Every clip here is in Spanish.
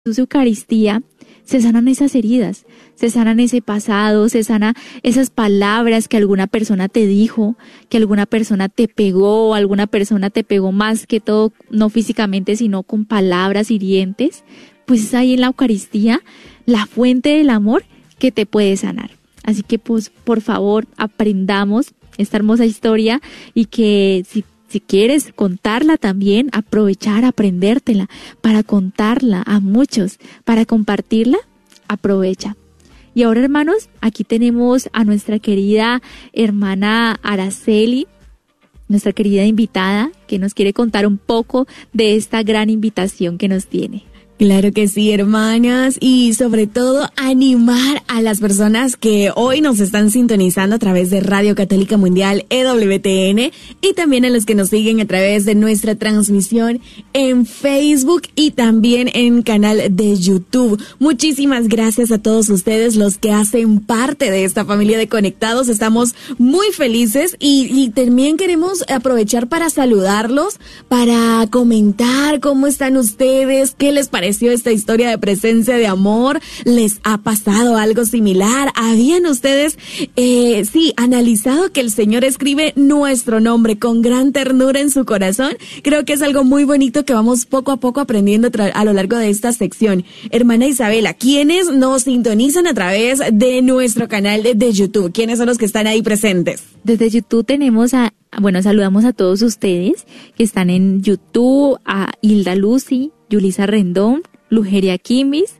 Eucaristía, se sanan esas heridas, se sanan ese pasado, se sana esas palabras que alguna persona te dijo, que alguna persona te pegó, alguna persona te pegó más que todo, no físicamente, sino con palabras hirientes. Pues es ahí en la Eucaristía la fuente del amor que te puede sanar. Así que pues por favor aprendamos esta hermosa historia y que si quieres contarla también, aprovechar, aprendértela para contarla a muchos, para compartirla, aprovecha. Y ahora, hermanos, aquí tenemos a nuestra querida hermana Araceli, nuestra querida invitada, que nos quiere contar un poco de esta gran invitación que nos tiene. Claro que sí, hermanas, y sobre todo animar a las personas que hoy nos están sintonizando a través de Radio Católica Mundial EWTN y también a los que nos siguen a través de nuestra transmisión en Facebook y también en canal de YouTube. Muchísimas gracias a todos ustedes los que hacen parte de esta familia de conectados. Estamos muy felices y también queremos aprovechar para saludarlos, para comentar cómo están ustedes, qué les parece esta historia de presencia de amor. ¿Les ha pasado algo similar? ¿Habían ustedes analizado que el Señor escribe nuestro nombre con gran ternura en su corazón? Creo que es algo muy bonito que vamos poco a poco aprendiendo a lo largo de esta sección. Hermana Isabela, ¿quiénes nos sintonizan a través de nuestro canal de YouTube? ¿Quiénes son los que están ahí presentes? Desde YouTube tenemos saludamos a todos ustedes que están en YouTube, a Hilda Lucy, Yulisa Rendón, Lugeria Kimis,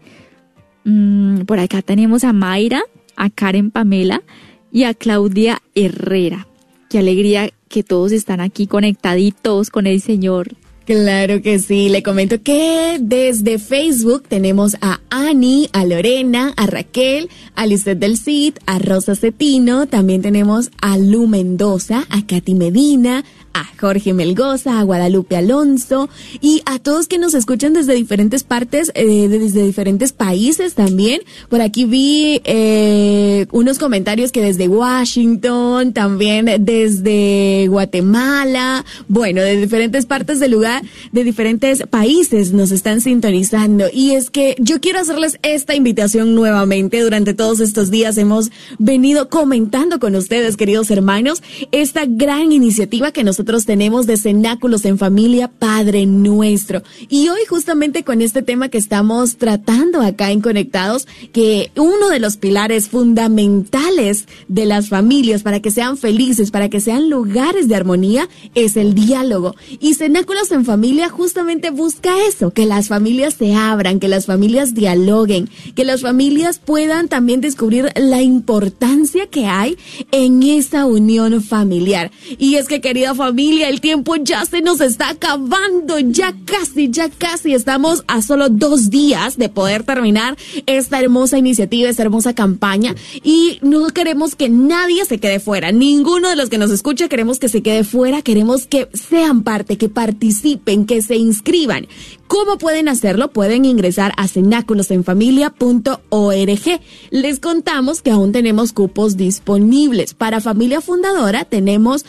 por acá tenemos a Mayra, a Karen Pamela y a Claudia Herrera. Qué alegría que todos están aquí conectaditos con el Señor. Claro que sí, le comento que desde Facebook tenemos a Ani, a Lorena, a Raquel, a Lisette del Cid, a Rosa Cetino, también tenemos a Lu Mendoza, a Katy Medina, a Jorge Melgoza, a Guadalupe Alonso y a todos que nos escuchan desde diferentes partes, desde diferentes países también. Por aquí vi unos comentarios que desde Washington, también desde Guatemala, bueno, de diferentes partes del lugar, de diferentes países nos están sintonizando. Y es que yo quiero hacerles esta invitación nuevamente. Durante todos estos días hemos venido comentando con ustedes, queridos hermanos, esta gran iniciativa que nosotros tenemos de Cenáculos en Familia, Padre Nuestro. Y hoy justamente con este tema que estamos tratando acá en Conectados, que uno de los pilares fundamentales de las familias para que sean felices, para que sean lugares de armonía, es el diálogo. Y Cenáculos en Familia justamente busca eso, que las familias se abran, que las familias dialoguen, que las familias puedan también descubrir la importancia que hay en esa unión familiar. Y es que, querida familia, el tiempo ya se nos está acabando, ya casi estamos a solo 2 días de poder terminar esta hermosa iniciativa, esta hermosa campaña, y no queremos que nadie se quede fuera, ninguno de los que nos escucha queremos que se quede fuera, queremos que sean parte, que participen, que se inscriban. ¿Cómo pueden hacerlo? Pueden ingresar a cenáculosenfamilia.org. Les contamos que aún tenemos cupos disponibles. Para familia fundadora tenemos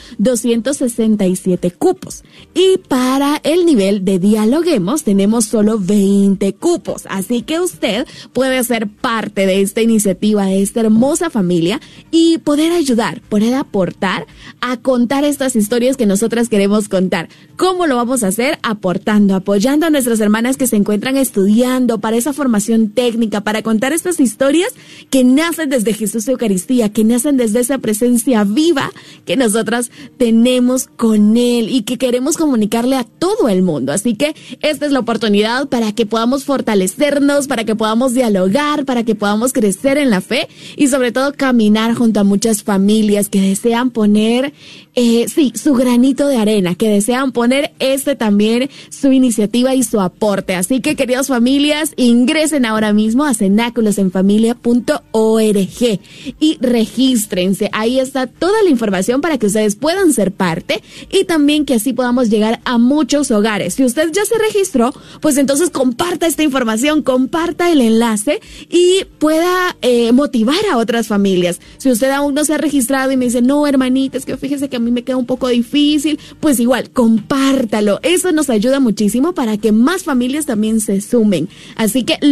267 cupos. Y para el nivel de dialoguemos tenemos solo 20 cupos. Así que usted puede ser parte de esta iniciativa, de esta hermosa familia y poder ayudar, poder aportar a contar estas historias que nosotras queremos contar. ¿Cómo lo vamos a hacer? Aportando, apoyando a nuestras hermanas que se encuentran estudiando para esa formación técnica, para contar estas historias que nacen desde Jesús Eucaristía, que nacen desde esa presencia viva que nosotras tenemos con Él y que queremos comunicarle a todo el mundo. Así que esta es la oportunidad para que podamos fortalecernos, para que podamos dialogar, para que podamos crecer en la fe y sobre todo caminar junto a muchas familias que desean poner su granito de arena, que desean poner también su iniciativa y su aporte. Así que, queridas familias, ingresen ahora mismo a cenáculosenfamilia.org y regístrense. Ahí está toda la información para que ustedes puedan ser parte y también que así podamos llegar a muchos hogares. Si usted ya se registró, pues entonces comparta esta información, comparta el enlace y pueda motivar a otras familias. Si usted aún no se ha registrado y me dice, no, hermanita, es que fíjese que a mí me queda un poco difícil, pues igual, compártalo. Eso nos ayuda muchísimo para que más más familias también se sumen. Así que